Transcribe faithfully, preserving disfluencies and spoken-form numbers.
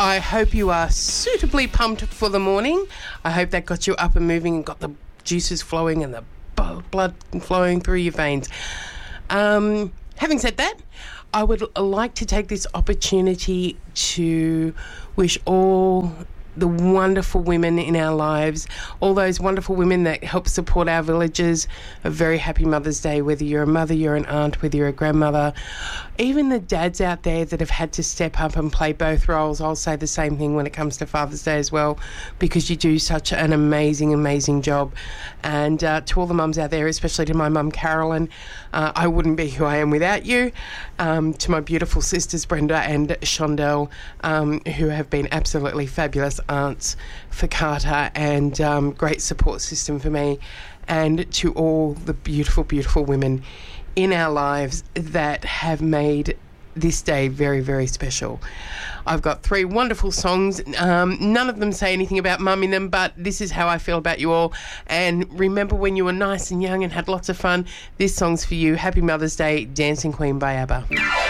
I hope you are suitably pumped for the morning. I hope that got you up and moving and got the juices flowing and the blood flowing through your veins. Um, having said that, I would like to take this opportunity to wish all the wonderful women in our lives, all those wonderful women that help support our villages, a very happy Mother's Day, whether you're a mother, you're an aunt, whether you're a grandmother. Even the dads out there that have had to step up and play both roles, I'll say the same thing when it comes to Father's Day as well, because you do such an amazing, amazing job. And uh, to all the mums out there, especially to my mum Carolyn, uh, I wouldn't be who I am without you. Um, to my beautiful sisters Brenda and Shondell, um, who have been absolutely fabulous aunts for Carter and um, great support system for me, and to all the beautiful, beautiful women in our lives that have made this day very, very special. I've got three wonderful songs. Um, none of them say anything about mum in them, but this is how I feel about you all. And remember when you were nice and young and had lots of fun? This song's for you. Happy Mother's Day, Dancing Queen by ABBA.